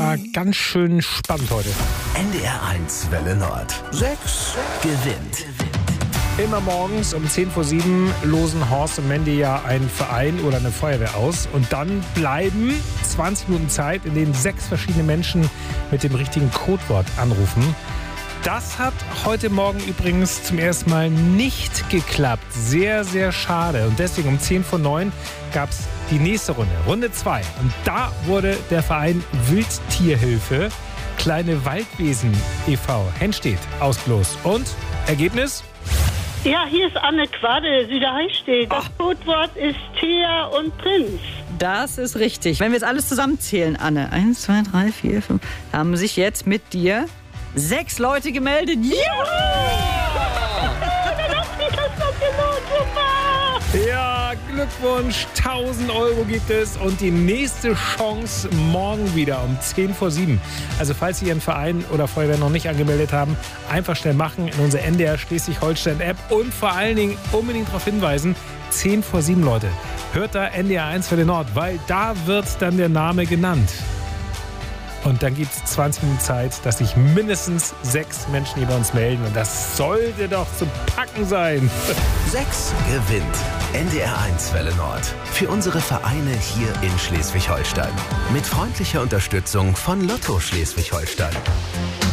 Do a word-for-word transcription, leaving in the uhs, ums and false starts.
war ganz schön spannend heute. N D R eins Welle Nord. Sechs gewinnt. Immer morgens um zehn vor sieben losen Horst und Mandy ja einen Verein oder eine Feuerwehr aus. Und dann bleiben zwanzig Minuten Zeit, in denen sechs verschiedene Menschen mit dem richtigen Codewort anrufen. Das hat heute Morgen übrigens zum ersten Mal nicht geklappt. Sehr, sehr schade. Und deswegen um zehn vor neun gab es die nächste Runde, Runde zwei. Und da wurde der Verein Wildtierhilfe Kleine Waldwesen e V Henstedt ausgelost. Und Ergebnis? Ja, hier ist Anne Quadde, Süderheistedt. Das Ach. Codewort ist Thea und Prinz. Das ist richtig. Wenn wir jetzt alles zusammenzählen, Anne, eins, zwei, drei, vier, fünf, haben sich jetzt mit dir sechs Leute gemeldet. Juhu! Ja, Glückwunsch, tausend Euro gibt es und die nächste Chance morgen wieder um zehn vor sieben. Also falls Sie Ihren Verein oder Feuerwehr noch nicht angemeldet haben, einfach schnell machen in unsere N D R Schleswig-Holstein-App und vor allen Dingen unbedingt darauf hinweisen, zehn vor sieben, Leute. Hört da N D R eins Welle Nord, weil da wird dann der Name genannt. Und dann gibt es zwanzig Minuten Zeit, dass sich mindestens sechs Menschen hier bei uns melden. Und das sollte doch zu packen sein. Sechs gewinnt. N D R eins Welle Nord. Für unsere Vereine hier in Schleswig-Holstein. Mit freundlicher Unterstützung von Lotto Schleswig-Holstein.